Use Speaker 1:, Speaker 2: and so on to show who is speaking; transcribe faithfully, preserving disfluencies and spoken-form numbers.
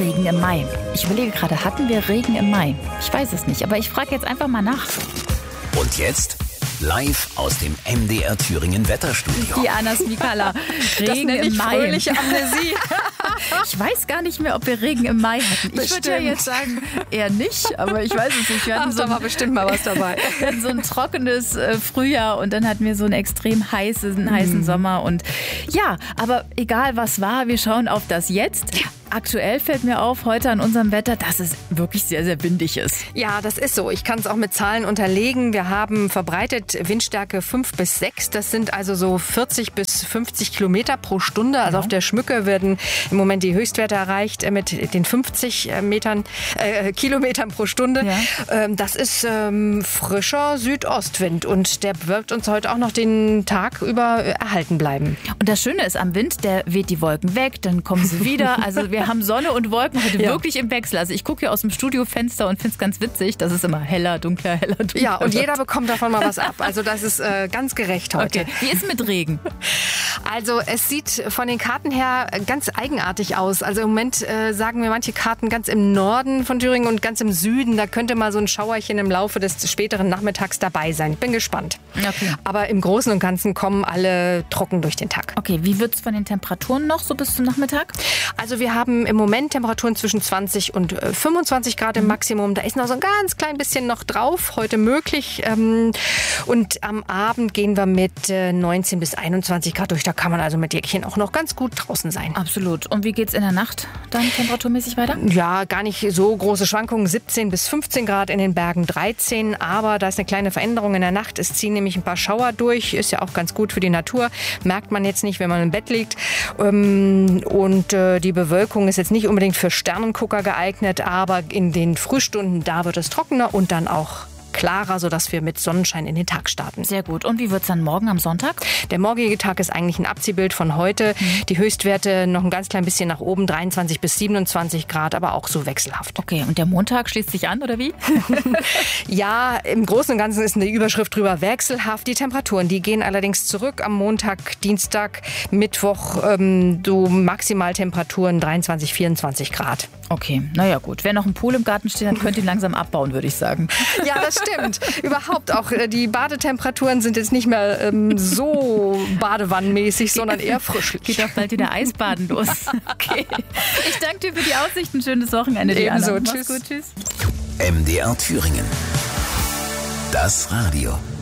Speaker 1: Regen im Mai. Ich überlege gerade, hatten wir Regen im Mai? Ich weiß es nicht, aber ich frage jetzt einfach mal nach.
Speaker 2: Und jetzt live aus dem M D R Thüringen Wetterstudio.
Speaker 1: Die Anna Smikala. Regen
Speaker 3: das
Speaker 1: im Mai.
Speaker 3: Fröhliche Amnesie.
Speaker 1: Ich weiß gar nicht mehr, ob wir Regen im Mai hatten. Ich würde ja
Speaker 3: Bestimmt.
Speaker 1: jetzt sagen, eher nicht, aber ich weiß es nicht. Wir hatten,
Speaker 3: Ach,
Speaker 1: so
Speaker 3: da war bestimmt mal was dabei.
Speaker 1: wir hatten so ein trockenes äh, Frühjahr und dann hatten wir so einen extrem heißen, heißen Sommer. Und ja, aber egal was war, wir schauen auf das Jetzt. Aktuell fällt mir auf, heute an unserem Wetter, dass es wirklich sehr, sehr windig ist.
Speaker 3: Ja, das ist so. Ich kann es auch mit Zahlen unterlegen. Wir haben verbreitet Windstärke fünf bis sechs. Das sind also so vierzig bis fünfzig Kilometer pro Stunde. Also auf der Schmücke werden im Moment die Höchstwerte erreicht mit den fünfzig Metern, äh, Kilometern pro Stunde.
Speaker 1: Ja.
Speaker 3: Ähm, das ist ähm, frischer Südostwind und der wird uns heute auch noch den Tag über erhalten bleiben.
Speaker 1: Und das Schöne ist am Wind, der weht die Wolken weg, dann kommen sie wieder. Also wir haben Sonne und Wolken heute
Speaker 3: Ja.
Speaker 1: wirklich im Wechsel. Also ich gucke hier aus dem Studiofenster und finde es ganz witzig, dass es immer heller, dunkler, heller, dunkler
Speaker 3: Ja, und
Speaker 1: wird.
Speaker 3: jeder bekommt davon mal was ab. Also das ist äh, ganz gerecht heute.
Speaker 1: Okay. Wie ist mit Regen?
Speaker 3: Also es sieht von den Karten her ganz eigenartig aus. Also im Moment äh, sagen mir manche Karten ganz im Norden von Thüringen und ganz im Süden. Da könnte mal so ein Schauerchen im Laufe des späteren Nachmittags dabei sein. Ich bin gespannt.
Speaker 1: Okay.
Speaker 3: Aber im Großen und Ganzen kommen alle trocken durch den Tag.
Speaker 1: Okay, wie wird es von den Temperaturen noch so bis zum Nachmittag?
Speaker 3: Also wir haben im Moment Temperaturen zwischen zwanzig und äh, fünfundzwanzig Grad im Maximum. Da ist noch so ein ganz klein bisschen noch drauf, heute möglich. Ähm, und am Abend gehen wir mit äh, neunzehn bis einundzwanzig Grad durch. Da kann man also mit Jäckchen auch noch ganz gut draußen sein.
Speaker 1: Absolut. Und wie geht's in der Nacht dann temperaturmäßig weiter?
Speaker 3: Ja, gar nicht so große Schwankungen. siebzehn bis fünfzehn Grad in den Bergen, dreizehn. Aber da ist eine kleine Veränderung in der Nacht. Es ziehen nämlich ein paar Schauer durch. Ist ja auch ganz gut für die Natur. Merkt man jetzt nicht, wenn man im Bett liegt. Ähm, und äh, die Bewölkung ist jetzt nicht unbedingt für Sternengucker geeignet. Aber in den Frühstunden, da wird es trockener und dann auch klarer, sodass wir mit Sonnenschein in den Tag starten.
Speaker 1: Sehr gut. Und wie wird's dann morgen am Sonntag?
Speaker 3: Der morgige Tag ist eigentlich ein Abziehbild von heute. Mhm. Die Höchstwerte noch ein ganz klein bisschen nach oben, dreiundzwanzig bis siebenundzwanzig Grad, aber auch so wechselhaft.
Speaker 1: Okay, und der Montag schließt sich an, oder wie?
Speaker 3: Ja, im Großen und Ganzen ist eine Überschrift drüber wechselhaft. Die Temperaturen, die gehen allerdings zurück am Montag, Dienstag, Mittwoch, ähm, so Maximaltemperaturen dreiundzwanzig, vierundzwanzig Grad.
Speaker 1: Okay, naja gut. Wer noch einen Pool im Garten stehen hat, könnte ihn langsam abbauen, würde ich sagen.
Speaker 3: Ja, das stimmt. Überhaupt auch äh, die Badetemperaturen sind jetzt nicht mehr ähm, so badewannenmäßig, sondern eher frisch.
Speaker 1: Geht auch bald wieder Eisbaden los. Okay. Ich danke dir für die Aussicht. Ein schönes Wochenende, Diana.
Speaker 3: Ebenso.
Speaker 1: Mach's
Speaker 3: Tschüss.
Speaker 1: gut, tschüss.
Speaker 2: M D R Thüringen. Das Radio.